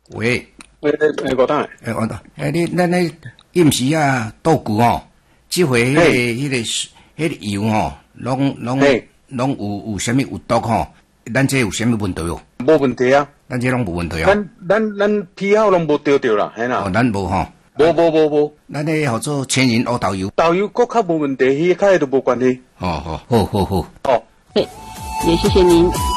喂， 吴董， 我懂。咱咧饮食啊，豆腐哦，即回迄个油哦，拢有啥物有毒吼？咱这有啥物问题哦？ 无问题啊， 咱这拢无问题啊。 咱批号拢无丢掉啦，嘿啦。 哦，咱无吼。 无。 咱咧号做千人乌豆油。 豆油搁较无问题，迄个都无关系。 好。 哦。 对，也谢谢您。